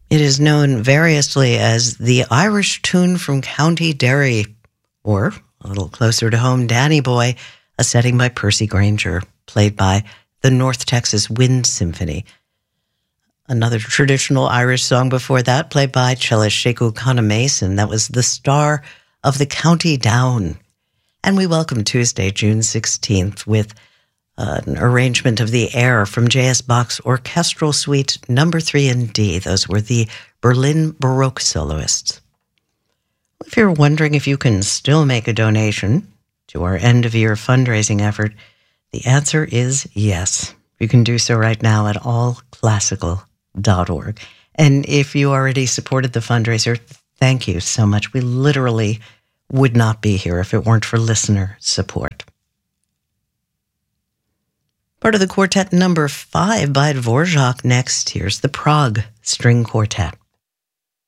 It is known variously as the Irish tune from County Derry, or, a little closer to home, Danny Boy, a setting by Percy Grainger, played by the North Texas Wind Symphony. Another traditional Irish song before that, played by cellist Sheku Connor Mason, that was The Star of the County Down. And we welcome Tuesday, June 16th, with an arrangement of The Air from J.S. Bach's Orchestral Suite No. 3 in D. Those were the Berlin Baroque soloists. If you're wondering if you can still make a donation to our end-of-year fundraising effort, the answer is yes. You can do so right now at allclassical.org. And if you already supported the fundraiser, thank you so much. We literally would not be here if it weren't for listener support. Part of the quartet number 5 by Dvorak next. Here's the Prague String Quartet.